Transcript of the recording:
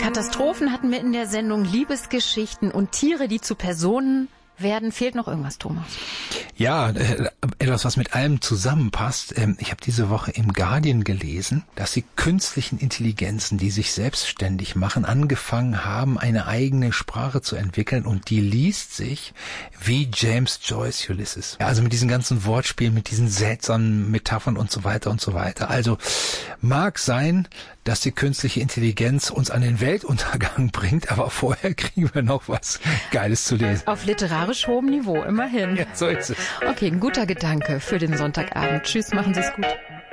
Katastrophen hatten wir in der Sendung, Liebesgeschichten und Tiere, die zu Personen werden. Fehlt noch irgendwas, Thomas? Ja, etwas, was mit allem zusammenpasst. Ich habe diese Woche im Guardian gelesen, dass die künstlichen Intelligenzen, die sich selbstständig machen, angefangen haben, eine eigene Sprache zu entwickeln, und die liest sich wie James Joyce Ulysses. Ja, also mit diesen ganzen Wortspielen, mit diesen seltsamen Metaphern und so weiter und so weiter. Also mag sein, dass die künstliche Intelligenz uns an den Weltuntergang bringt, aber vorher kriegen wir noch was Geiles zu lesen. Auf literarisch hohem Niveau, immerhin. Ja, so ist es. Okay, ein guter Gedanke für den Sonntagabend. Tschüss, machen Sie es gut.